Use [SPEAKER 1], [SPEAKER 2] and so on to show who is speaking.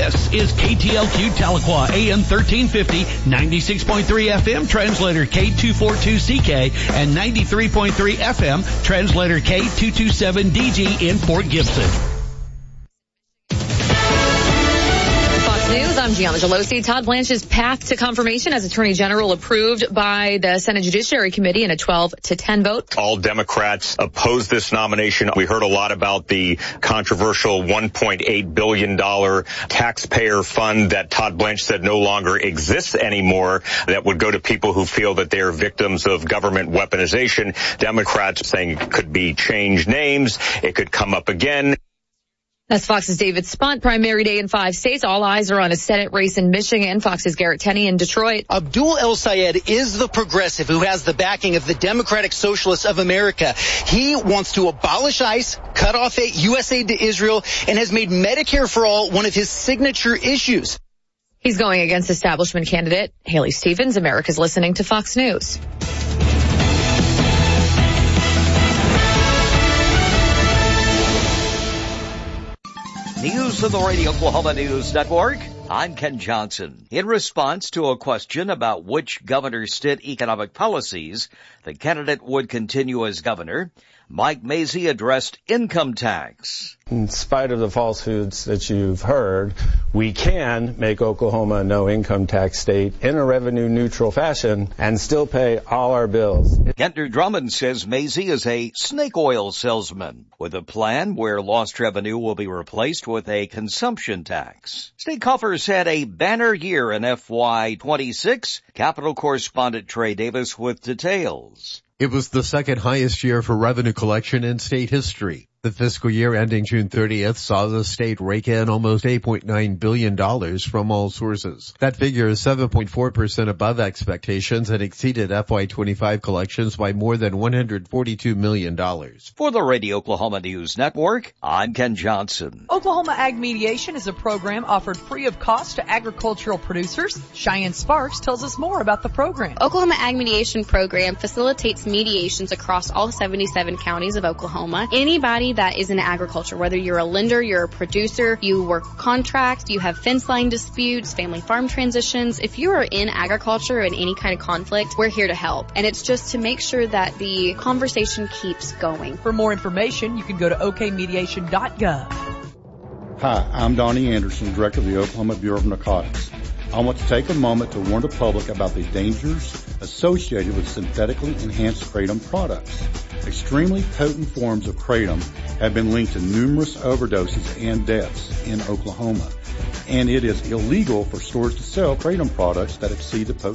[SPEAKER 1] This is KTLQ Tahlequah, AM 1350, 96.3 FM, translator K242CK, and 93.3 FM, translator K227DG in Fort Gibson.
[SPEAKER 2] News. I'm Gianna Gelosi. Todd Blanche's path to confirmation as Attorney General approved by the Senate Judiciary Committee in a 12-10 vote.
[SPEAKER 3] All Democrats oppose this nomination. We heard a lot about the controversial $1.8 billion taxpayer fund that Todd Blanche said no longer exists anymore, that would go to people who feel that they are victims of government weaponization. Democrats saying it could be changed names. It could come up again.
[SPEAKER 2] That's Fox's David Spunt. Primary day in 5 states. All eyes are on a Senate race in Michigan. Fox's Garrett Tenney in Detroit.
[SPEAKER 4] Abdul El Sayed is the progressive who has the backing of the Democratic Socialists of America. He wants to abolish ICE, cut off U.S. aid to Israel, and has made Medicare for All one of his signature issues.
[SPEAKER 2] He's going against establishment candidate Haley Stevens. America's listening to Fox News.
[SPEAKER 5] News of the Radio Oklahoma News Network. I'm Ken Johnson. In response to a question about which governor's state economic policies the candidate would continue as governor, Mike Mazzei addressed income tax.
[SPEAKER 6] In spite of the falsehoods that you've heard, we can make Oklahoma a no-income tax state in a revenue-neutral fashion and still pay all our bills.
[SPEAKER 5] Kentner Drummond says Mazzei is a snake oil salesman with a plan where lost revenue will be replaced with a consumption tax. State coffers had a banner year in FY26. Capitol correspondent Trey Davis with details.
[SPEAKER 7] It was the second highest year for revenue collection in state history. The fiscal year ending June 30th saw the state rake in almost $8.9 billion from all sources. That figure is 7.4% above expectations and exceeded FY25 collections by more than $142 million.
[SPEAKER 5] For the Radio Oklahoma News Network, I'm Ken Johnson.
[SPEAKER 8] Oklahoma Ag Mediation is a program offered free of cost to agricultural producers. Cheyenne Sparks tells us more about the program.
[SPEAKER 9] Oklahoma Ag Mediation program facilitates mediations across all 77 counties of Oklahoma. Anybody that is in agriculture, whether you're a lender, you're a producer, you work contracts, you have fence line disputes, family farm transitions. If you are in agriculture and any kind of conflict, we're here to help. And it's just to make sure that the conversation keeps going.
[SPEAKER 8] For more information, you can go to okmediation.gov.
[SPEAKER 10] Hi, I'm Donnie Anderson, Director of the Oklahoma Bureau of Narcotics. I want to take a moment to warn the public about the dangers associated with synthetically enhanced kratom products. Extremely potent forms of kratom have been linked to numerous overdoses and deaths in Oklahoma, and it is illegal for stores to sell kratom products that exceed the